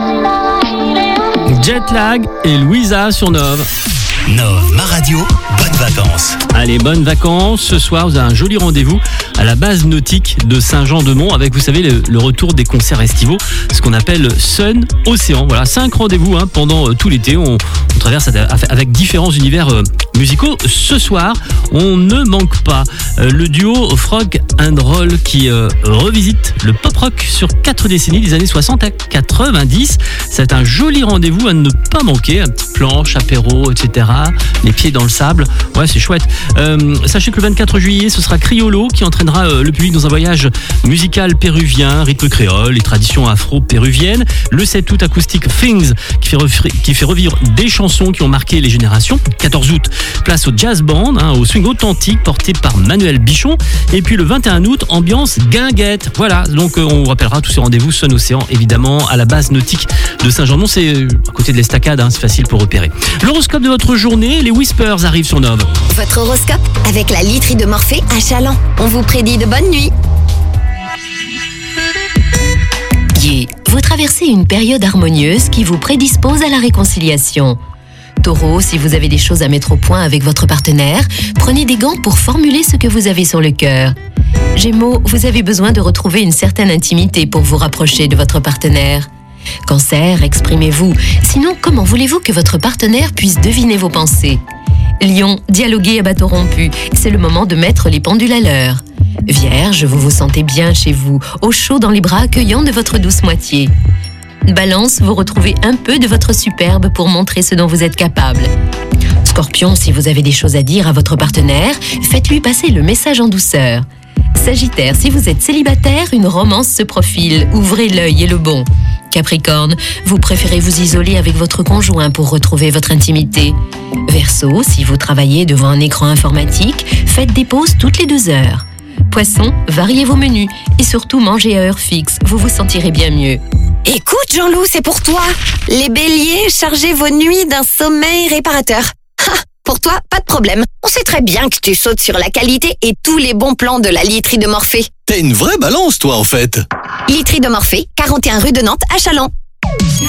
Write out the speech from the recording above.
Jetlag et Louisa sur Nove. Nove, ma radio, bonnes vacances. Allez, bonnes vacances. Ce soir, vous avez un joli rendez-vous à la base nautique de Saint-Jean-de-Mont avec, vous savez, le retour des concerts estivaux, ce qu'on appelle Sun Océan. Voilà, 5 rendez-vous pendant tout l'été. On traverse avec différents univers musicaux. Ce soir, on ne manque pas le duo Frog and Roll qui revisite le pop-rock sur 4 décennies, des années 60 à 90. C'est un joli rendez-vous à ne pas manquer. Un petit planche, apéro, etc. Les pieds dans le sable. Ouais, c'est chouette. Sachez que le 24 juillet, ce sera Criollo qui entraînera le public dans un voyage musical péruvien, rythme créole, les traditions afro-péruviennes. Le 7 août, acoustique Things qui fait revivre des chansons qui ont marqué les générations. 14 août, place au jazz band, au swing authentique porté par Manuel Bichon. Et puis le 21 août, ambiance guinguette. Voilà, donc on rappellera tous ces rendez-vous Sun Océan, évidemment, à la base nautique de Saint-Jean-de-Mont. C'est à côté de l'estacade, c'est facile pour repérer. L'horoscope de votre journée, les Whispers arrivent sur Nove. Votre horoscope avec la literie de Morphée à Chaland. On vous prédit de bonnes nuits. Vous traversez une période harmonieuse qui vous prédispose à la réconciliation. Taureau, si vous avez des choses à mettre au point avec votre partenaire, prenez des gants pour formuler ce que vous avez sur le cœur. Gémeaux, vous avez besoin de retrouver une certaine intimité pour vous rapprocher de votre partenaire. Cancer, exprimez-vous. Sinon, comment voulez-vous que votre partenaire puisse deviner vos pensées ? Lion, dialoguez à bâton rompu. C'est le moment de mettre les pendules à l'heure. Vierge, vous vous sentez bien chez vous, au chaud dans les bras accueillants de votre douce moitié. Balance, vous retrouvez un peu de votre superbe pour montrer ce dont vous êtes capable. Scorpion, si vous avez des choses à dire à votre partenaire, faites-lui passer le message en douceur. Sagittaire, si vous êtes célibataire, une romance se profile, ouvrez l'œil et le bon. Capricorne, vous préférez vous isoler avec votre conjoint pour retrouver votre intimité. Verseau, si vous travaillez devant un écran informatique, faites des pauses toutes les 2 heures. Poisson, variez vos menus et surtout mangez à heure fixe, vous vous sentirez bien mieux. Écoute Jean-Loup, c'est pour toi. Les béliers, chargez vos nuits d'un sommeil réparateur. Pour toi, pas de problème. On sait très bien que tu sautes sur la qualité et tous les bons plans de la literie de Morphée. T'es une vraie balance, toi, en fait. Literie de Morphée, 41 rue de Nantes à Chaland.